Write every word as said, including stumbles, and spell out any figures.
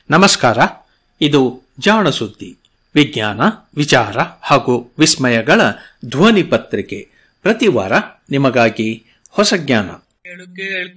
ನಮಸ್ಕಾರ. ಇದು ಜಾಣ ಸುದ್ದಿ, ವಿಜ್ಞಾನ, ವಿಚಾರ ಹಾಗೂ ವಿಸ್ಮಯಗಳ ಧ್ವನಿ ಪತ್ರಿಕೆ. ಪ್ರತಿ ವಾರ ನಿಮಗಾಗಿ ಹೊಸ ಜ್ಞಾನ.